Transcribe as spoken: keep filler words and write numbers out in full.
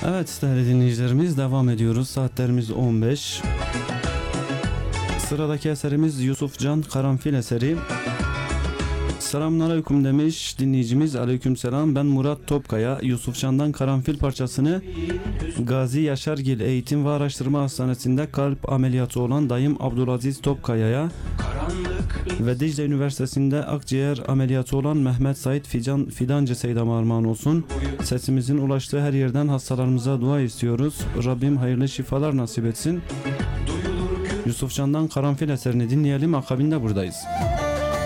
Evet değerli dinleyicilerimiz, devam ediyoruz. Saatlerimiz on beş. Sıradaki eserimiz Yusufcan Karanfil eseri. Selamünaleyküm demiş dinleyicimiz. Aleykümselam. Ben Murat Topkaya. Yusufcan'dan Karanfil parçasını Gazi Yaşargil Eğitim ve Araştırma Hastanesi'nde kalp ameliyatı olan dayım Abdülaziz Topkaya'ya ve Dicle Üniversitesi'nde akciğer ameliyatı olan Mehmet Said Fidan, Fidancı Seydam'a armağan olsun. Sesimizin ulaştığı her yerden hastalarımıza dua istiyoruz. Rabbim hayırlı şifalar nasip etsin. Yusufcan'dan Karanfil eserini dinleyelim. Akabinde buradayız.